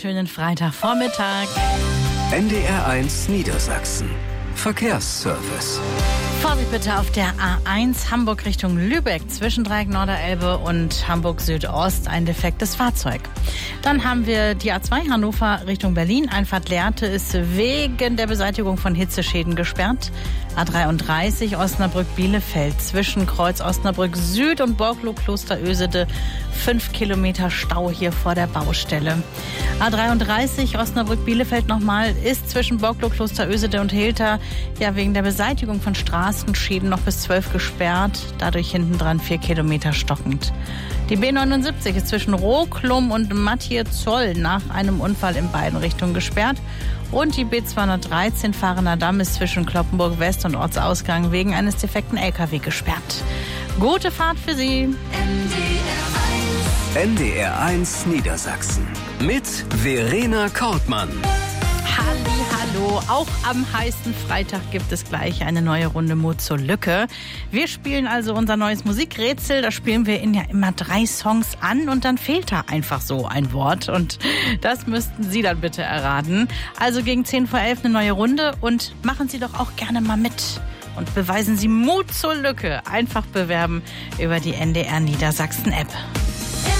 wunderschönen Freitagvormittag. NDR1 Niedersachsen. Verkehrsservice. Vorsicht bitte auf der A1 Hamburg Richtung Lübeck zwischen Dreieck Norderelbe und Hamburg Südost ein defektes Fahrzeug. Dann haben wir die A2 Hannover Richtung Berlin. Einfahrt Lehrte ist wegen der Beseitigung von Hitzeschäden gesperrt. A33 Osnabrück-Bielefeld zwischen Kreuz Osnabrück Süd und Borglow Kloster Ösede 5 Kilometer Stau hier vor der Baustelle. A33 Osnabrück-Bielefeld nochmal ist zwischen Borglow Kloster Ösede und Hilter wegen der Beseitigung von Straßenschäden noch bis 12 gesperrt. Dadurch hinten dran 4 Kilometer stockend. Die B79 ist zwischen Roklum und Matthieu-Zoll nach einem Unfall in beiden Richtungen gesperrt. Und die B213 Fahrener Damm ist zwischen Cloppenburg West und Ortsausgang wegen eines defekten LKW gesperrt. Gute Fahrt für Sie. NDR1 Niedersachsen mit Verena Kortmann. Hallo, auch am heißen Freitag gibt es gleich eine neue Runde Mut zur Lücke. Wir spielen also unser neues Musikrätsel. Da spielen wir Ihnen ja immer 3 Songs an und dann fehlt da einfach so ein Wort. Und das müssten Sie dann bitte erraten. Also gegen 10 vor 11 eine neue Runde und machen Sie doch auch gerne mal mit. Und beweisen Sie Mut zur Lücke. Einfach bewerben über die NDR Niedersachsen App.